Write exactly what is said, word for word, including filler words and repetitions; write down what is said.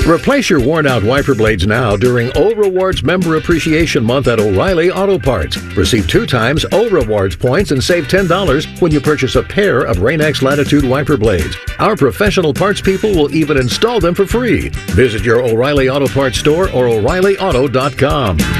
Replace your worn-out wiper blades now during O Rewards Member Appreciation Month at O'Reilly Auto Parts. Receive two times O Rewards points and save ten dollars when you purchase a pair of Rain-X Latitude wiper blades. Our professional parts people will even install them for free. Visit your O'Reilly Auto Parts store or O'Reilly Auto dot com.